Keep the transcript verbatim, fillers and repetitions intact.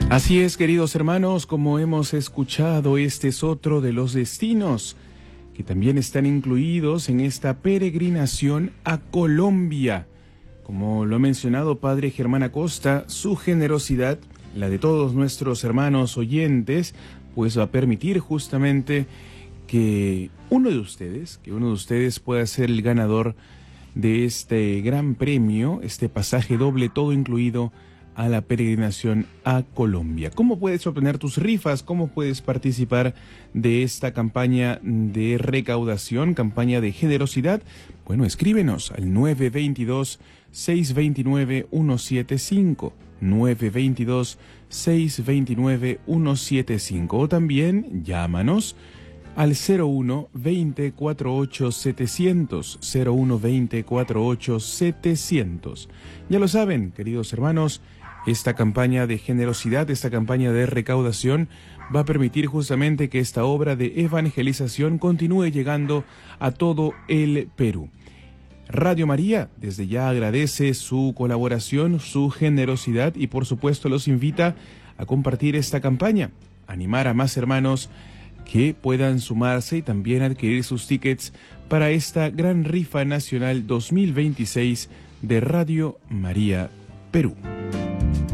Así es, queridos hermanos, como hemos escuchado, este es otro de los destinos que también están incluidos en esta peregrinación a Colombia. Como lo ha mencionado Padre Germán Acosta, su generosidad, la de todos nuestros hermanos oyentes, pues va a permitir justamente que uno de ustedes, que uno de ustedes pueda ser el ganador de este gran premio, este pasaje doble, todo incluido, a la peregrinación a Colombia. ¿Cómo puedes obtener tus rifas? ¿Cómo puedes participar de esta campaña de recaudación, campaña de generosidad? Bueno, escríbenos al nueve dos dos, seis dos nueve, uno siete cinco, nueve dos dos, seis dos nueve, uno siete cinco, o también llámanos al cero uno, veinte, cuarenta y ocho, setecientos, cero uno, veinte, cuarenta y ocho, setecientos. Ya lo saben, queridos hermanos, esta campaña de generosidad, esta campaña de recaudación va a permitir justamente que esta obra de evangelización continúe llegando a todo el Perú. Radio María desde ya agradece su colaboración, su generosidad y por supuesto los invita a compartir esta campaña, animar a más hermanos que puedan sumarse y también adquirir sus tickets para esta gran rifa nacional dos mil veintiséis de Radio María Perú.